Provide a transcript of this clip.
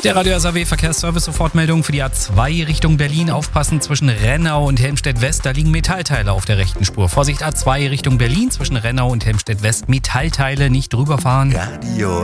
Der Radio SAW Verkehrsservice Sofortmeldung für die A2 Richtung Berlin. Aufpassen zwischen Rennau und Helmstedt West. Da liegen Metallteile auf der rechten Spur. Vorsicht A2 Richtung Berlin zwischen Rennau und Helmstedt West. Metallteile nicht drüber fahren. Radio